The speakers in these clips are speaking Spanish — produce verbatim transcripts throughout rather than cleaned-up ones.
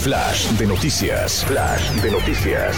Flash de noticias. Flash de noticias.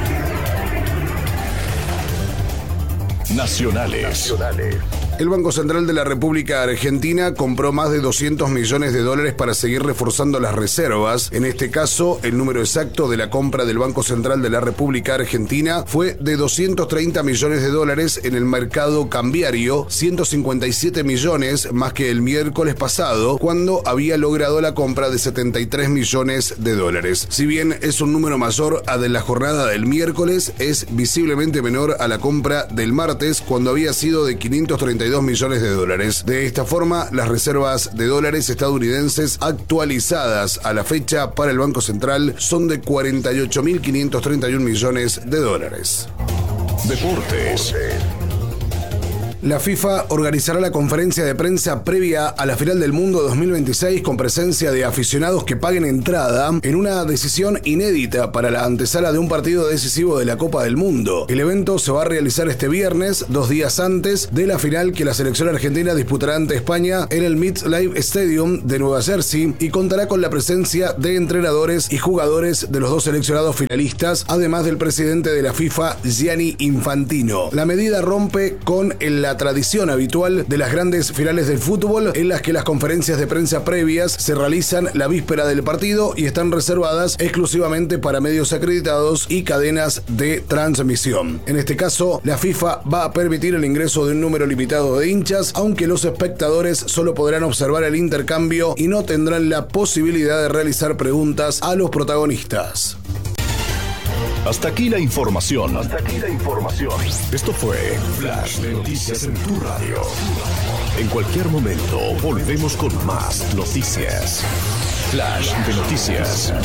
Nacionales. Nacionales. El Banco Central de la República Argentina compró más de doscientos millones de dólares para seguir reforzando las reservas. En este caso, el número exacto de la compra del Banco Central de la República Argentina fue de doscientos treinta millones de dólares en el mercado cambiario, ciento cincuenta y siete millones más que el miércoles pasado, cuando había logrado la compra de setenta y tres millones de dólares. Si bien es un número mayor a de la jornada del miércoles, es visiblemente menor a la compra del martes, cuando había sido de quinientos treinta y dos millones de dólares. De esta forma, las reservas de dólares estadounidenses actualizadas a la fecha para el Banco Central son de cuarenta y ocho mil quinientos treinta y un millones de dólares. Deportes. La FIFA organizará la conferencia de prensa previa a la Final del Mundo dos mil veintiséis con presencia de aficionados que paguen entrada en una decisión inédita para la antesala de un partido decisivo de la Copa del Mundo. El evento se va a realizar este viernes, dos días antes de la final que la selección argentina disputará ante España en el MetLife Stadium de Nueva Jersey y contará con la presencia de entrenadores y jugadores de los dos seleccionados finalistas, además del presidente de la FIFA, Gianni Infantino. La medida rompe con el la tradición habitual de las grandes finales del fútbol, en las que las conferencias de prensa previas se realizan la víspera del partido y están reservadas exclusivamente para medios acreditados y cadenas de transmisión. En este caso, la FIFA va a permitir el ingreso de un número limitado de hinchas, aunque los espectadores solo podrán observar el intercambio y no tendrán la posibilidad de realizar preguntas a los protagonistas. Hasta aquí la información. Hasta aquí la información. Esto fue Flash de Noticias en tu radio. En cualquier momento volvemos con más noticias. Flash de Noticias.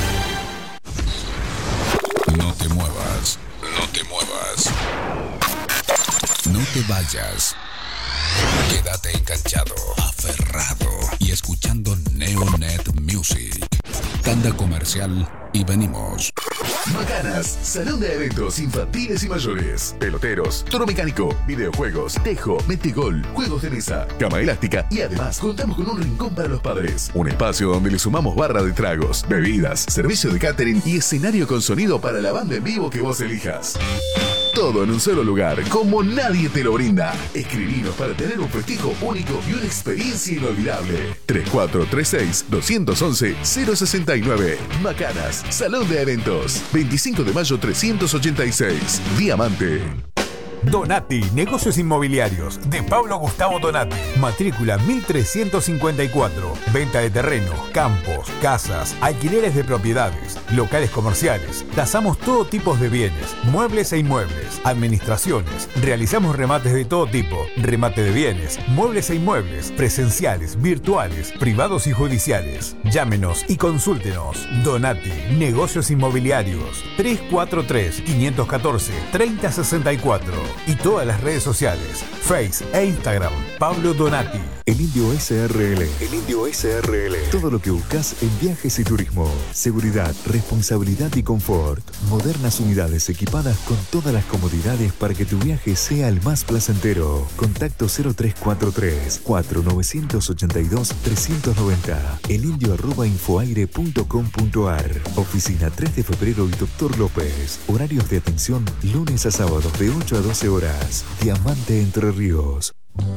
No te muevas. No te muevas. No te vayas. Quédate enganchado, aferrado y escuchando Neonet Music. Tanda comercial y venimos. Macanas, salón de eventos infantiles y mayores. Peloteros, toro mecánico, videojuegos, tejo, metegol, juegos de mesa, cama elástica y además contamos con un rincón para los padres. Un espacio donde le sumamos barra de tragos, bebidas, servicio de catering y escenario con sonido para la banda en vivo que vos elijas. Todo en un solo lugar, como nadie te lo brinda. Escribinos para tener un festejo único y una experiencia inolvidable. tres cuatro tres seis, dos once, cero sesenta y nueve. Macanas, Salón de Eventos. veinticinco de mayo trescientos ochenta y seis. Diamante. Donati, negocios inmobiliarios, de Pablo Gustavo Donati. Matrícula mil trescientos cincuenta y cuatro. Venta de terrenos, campos, casas, alquileres de propiedades, locales comerciales. Tasamos todo tipo de bienes, muebles e inmuebles, administraciones. Realizamos remates de todo tipo, remate de bienes, muebles e inmuebles, presenciales, virtuales, privados y judiciales. Llámenos y consúltenos. Donati, negocios inmobiliarios. tres cuatro tres, cinco uno cuatro, tres cero seis cuatro. Y todas las redes sociales, Face e Instagram, Pablo Donati. El Indio S R L. El Indio S R L. Todo lo que buscas en viajes y turismo. Seguridad, responsabilidad y confort. Modernas unidades equipadas con todas las comodidades para que tu viaje sea el más placentero. Contacto cero tres cuatro tres, cuatro nueve ocho dos, tres nueve cero. elindio arroba infoaire punto com punto ar. Oficina tres de febrero y Doctor López. Horarios de atención lunes a sábados de ocho a doce horas. Diamante Entre Ríos.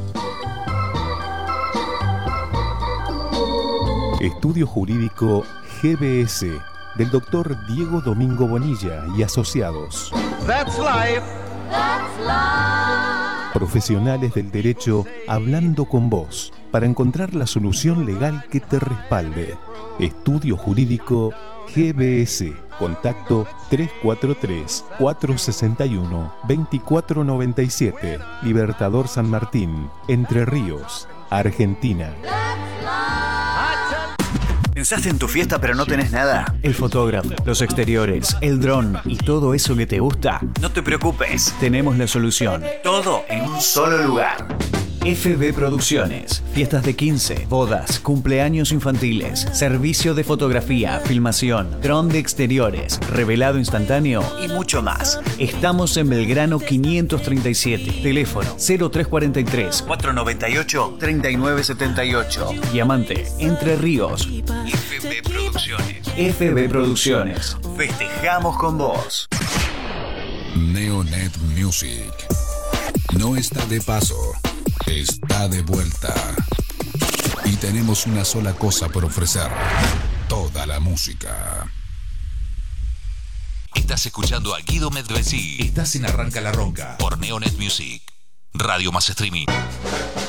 Estudio Jurídico G B S del doctor Diego Domingo Bonilla y asociados. That's life. That's life. Profesionales del derecho hablando con vos para encontrar la solución legal que te respalde. Estudio Jurídico G B S. Contacto tres cuatro tres, cuatro seis uno, dos cuatro nueve siete. Libertador San Martín, Entre Ríos, Argentina. ¿Pensaste en tu fiesta pero no tenés nada? El fotógrafo, los exteriores, el dron y todo eso que te gusta. No te preocupes, tenemos la solución. Todo en un solo lugar. F B Producciones. Fiestas de quince, bodas, cumpleaños infantiles, servicio de fotografía, filmación, dron de exteriores, revelado instantáneo y mucho más. Estamos en Belgrano quinientos treinta y siete. Teléfono cero tres cuatro tres, cuatro nueve ocho, tres nueve siete ocho. Diamante, Entre Ríos. F B Producciones. F B Producciones. Festejamos con vos. Neonet Music. No está de paso, está de vuelta. Y tenemos una sola cosa por ofrecer: toda la música. Estás escuchando a Guido Medvesi. Estás en Arranca la Ronca por Neonet Music. Radio más streaming.